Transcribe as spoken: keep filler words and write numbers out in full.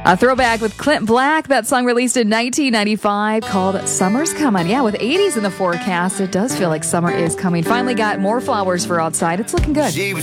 A throwback with Clint Black. That song released in nineteen ninety-five called Summer's Coming. Yeah, with eighties in the forecast, it does feel like summer is coming. Finally got more flowers for outside. It's looking good.